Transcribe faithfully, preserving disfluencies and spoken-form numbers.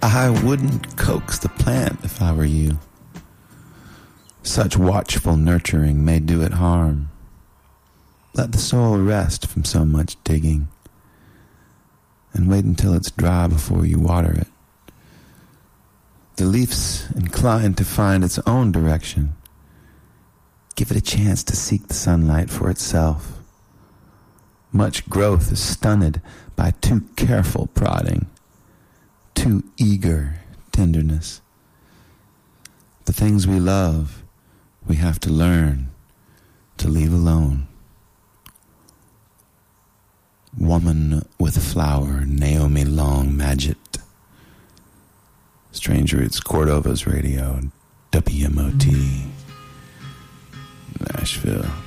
I wouldn't coax the plant if I were you. Such watchful nurturing may do it harm. Let the soil rest from so much digging, and wait until it's dry before you water it. The leaf's inclined to find its own direction. Give it a chance to seek the sunlight for itself. Much growth is stunted by too careful prodding, too eager tenderness. The things we love, we have to learn to leave alone. Woman with Flower, Naomi Long Madgett. Strange Roots, Cordova's Radio, W M O T, Nashville.